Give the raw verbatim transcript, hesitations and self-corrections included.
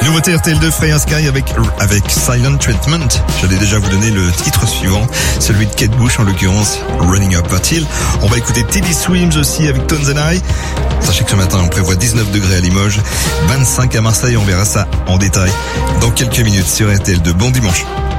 Nouveauté R T L deux Freya Sky avec, avec Silent Treatment. J'allais déjà vous donner le titre suivant, celui de Kate Bush en l'occurrence, Running Up a Hill. On va écouter Teddy Swims aussi avec Tones and I. Sachez que ce matin on prévoit dix-neuf degrés à Limoges, vingt-cinq à Marseille, on verra ça en détail dans quelques minutes sur R T L deux. Bon dimanche.